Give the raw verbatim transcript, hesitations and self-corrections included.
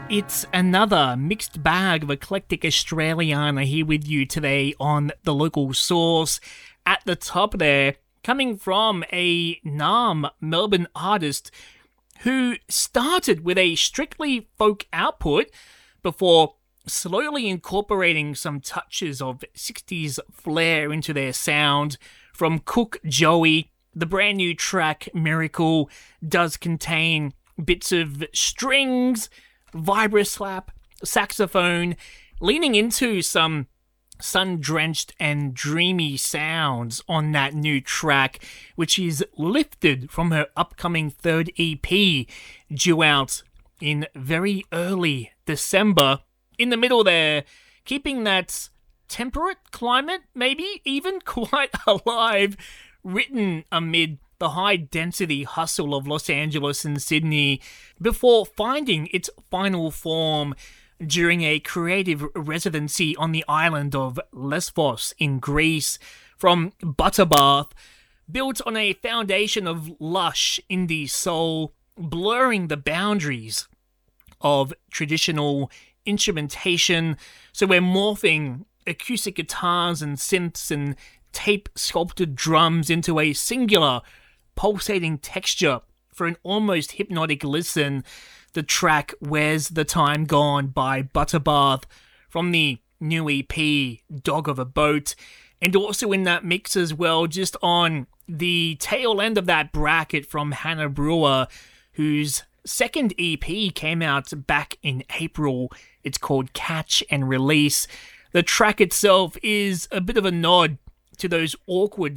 It's another mixed bag of eclectic Australiana here with you today on The Local Source. At the top there, coming from a Naarm, Melbourne artist who started with a strictly folk output before slowly incorporating some touches of sixties flair into their sound. From Cook Joey, the brand new track Miracle does contain bits of strings, vibra-slap, saxophone, leaning into some sun-drenched and dreamy sounds on that new track, which is lifted from her upcoming third E P, due out in very early December. In the middle there, keeping that temperate climate, maybe even quite alive, written amid the high-density hustle of Los Angeles and Sydney, before finding its final form during a creative residency on the island of Lesbos in Greece. From Butterbath, built on a foundation of lush indie soul, blurring the boundaries of traditional instrumentation, so we're morphing acoustic guitars and synths and tape-sculpted drums into a singular pulsating texture for an almost hypnotic listen. The track Where's the Time Gone by Butterbath from the new E P Dog of a Boat, and also in that mix as well, just on the tail end of that bracket, from Hannah Brewer, whose second E P came out back in April. It's called Catch and Release. The track itself is a bit of a nod to those awkward